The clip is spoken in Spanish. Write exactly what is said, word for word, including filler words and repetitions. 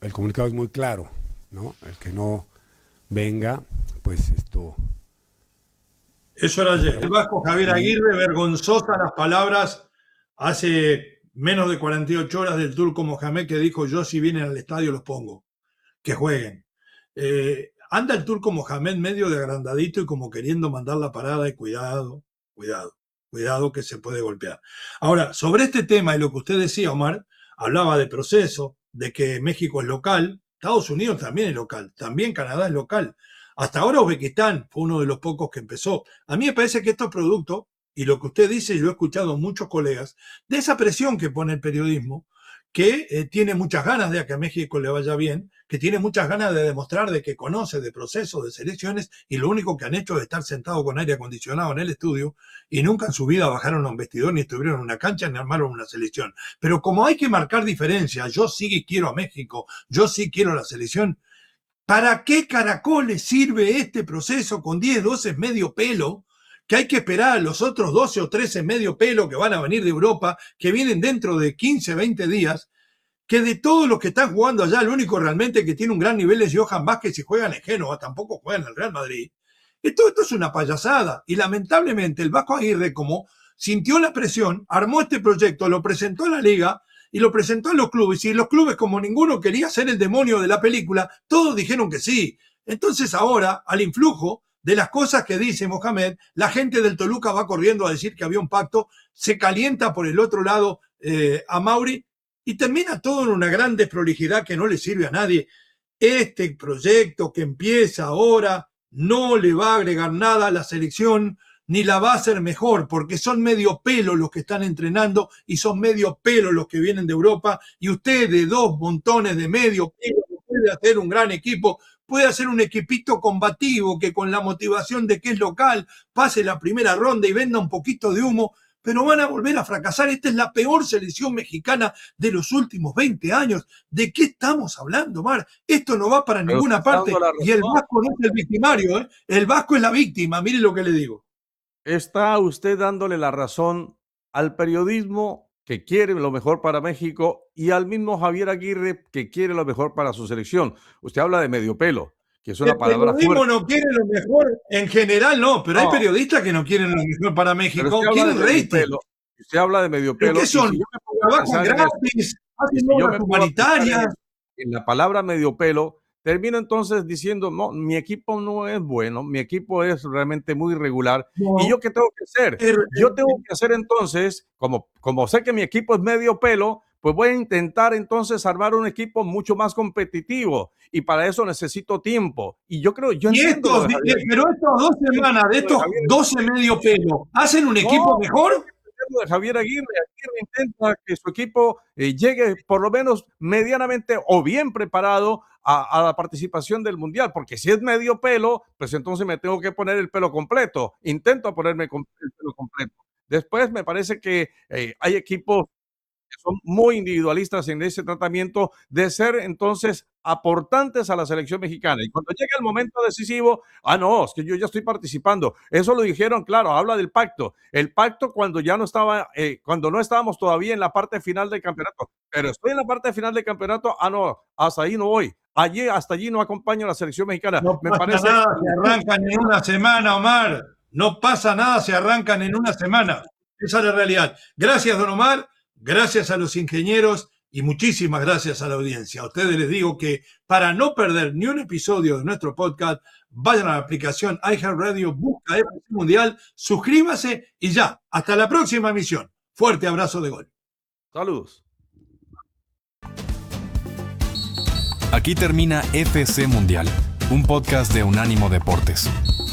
el comunicado es muy claro, ¿no? El que no venga, pues esto... Eso era ayer. El vasco Javier Aguirre, vergonzosas las palabras hace menos de cuarenta y ocho horas del Turco Mohamed, que dijo: yo si vienen al estadio los pongo, que jueguen. Eh, anda el Turco Mohamed medio de agrandadito y como queriendo mandar la parada, y cuidado, cuidado, cuidado que se puede golpear. Ahora, sobre este tema y lo que usted decía, Omar, hablaba de proceso, de que México es local, Estados Unidos también es local, también Canadá es local. Hasta ahora Uzbekistán fue uno de los pocos que empezó. A mí me parece que esto es producto, y lo que usted dice, y lo he escuchado muchos colegas, de esa presión que pone el periodismo, que eh, tiene muchas ganas de que a México le vaya bien, que tiene muchas ganas de demostrar de que conoce de procesos, de selecciones, y lo único que han hecho es estar sentado con aire acondicionado en el estudio, y nunca en su vida bajaron a un vestidor, ni estuvieron en una cancha, ni armaron una selección. Pero como hay que marcar diferencias, yo sí quiero a México, yo sí quiero la selección, ¿para qué caracoles sirve este proceso con diez, doce medio pelo? Que hay que esperar a los otros doce o trece medio pelo que van a venir de Europa, que vienen dentro de quince, veinte días, que de todos los que están jugando allá, el único realmente que tiene un gran nivel es Johan Vázquez y juegan en Génova, tampoco juegan en el Real Madrid. Esto, esto es una payasada, y lamentablemente el Vasco Aguirre, como sintió la presión, armó este proyecto, lo presentó a la liga y lo presentó a los clubes, y los clubes, como ninguno quería ser el demonio de la película, todos dijeron que sí. Entonces ahora, al influjo de las cosas que dice Mohamed, la gente del Toluca va corriendo a decir que había un pacto, se calienta por el otro lado eh, a Mauri, y termina todo en una gran desprolijidad que no le sirve a nadie. Este proyecto que empieza ahora no le va a agregar nada a la selección, ni la va a hacer mejor, porque son medio pelo los que están entrenando y son medio pelo los que vienen de Europa, y usted de dos montones de medio pelo puede hacer un gran equipo, puede hacer un equipito combativo que con la motivación de que es local pase la primera ronda y venda un poquito de humo, pero van a volver a fracasar. Esta es la peor selección mexicana de los últimos veinte años. ¿De qué estamos hablando, Mar? Esto no va para pero ninguna parte. Y el Vasco no es el victimario, ¿eh? El Vasco es la víctima, mire lo que le digo. Está usted dándole la razón al periodismo que quiere lo mejor para México y al mismo Javier Aguirre que quiere lo mejor para su selección. Usted habla de medio pelo, que es una el palabra fuerte. El periodismo no quiere lo mejor, en general no, pero no. Hay periodistas que no quieren lo mejor para México, quieren rating. Usted habla de medio pelo. ¿Qué son? Si trabajan gratis, hacen obras humanitarias. En la palabra medio pelo, termino entonces diciendo, no, mi equipo no es bueno, mi equipo es realmente muy irregular. No. ¿Y yo qué tengo que hacer? Yo tengo que hacer entonces, como, como sé que mi equipo es medio pelo, pues voy a intentar entonces armar un equipo mucho más competitivo, y para eso necesito tiempo. Y yo creo, yo y estos, pero estos dos semanas de estos doce medio pelo, ¿hacen un equipo no, mejor? De Javier Aguirre, Aguirre intenta que su equipo eh, llegue por lo menos medianamente o bien preparado a, a la participación del Mundial, porque si es medio pelo, pues entonces me tengo que poner el pelo completo. Intento ponerme el pelo completo. Después me parece que eh, hay equipos que son muy individualistas en ese tratamiento de ser entonces aportantes a la selección mexicana, y cuando llega el momento decisivo, ah no, es que yo ya estoy participando. Eso lo dijeron, claro, habla del pacto, el pacto cuando ya no estaba, eh, cuando no estábamos todavía en la parte final del campeonato, pero estoy en la parte final del campeonato, ah no, hasta ahí no voy, allí, hasta allí no acompaño a la selección mexicana. No Me pasa parece nada, se arrancan en una semana, Omar, no pasa nada, se arrancan en una semana, esa es la realidad. Gracias, don Omar. Gracias a los ingenieros y muchísimas gracias a la audiencia. A ustedes les digo que para no perder ni un episodio de nuestro podcast, vayan a la aplicación iHeartRadio, busca F C Mundial, suscríbase y ya. Hasta la próxima emisión. Fuerte abrazo de gol. Saludos. Aquí termina F C Mundial, un podcast de Unánimo Deportes.